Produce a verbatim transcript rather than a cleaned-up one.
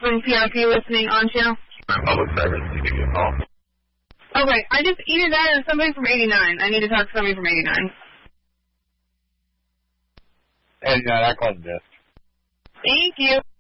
from P R P listening on channel? Public service to give you a call. Okay, I just either that or somebody from eighty-nine. I need to talk to somebody from eighty-nine. eighty-nine, I called the desk. Thank you.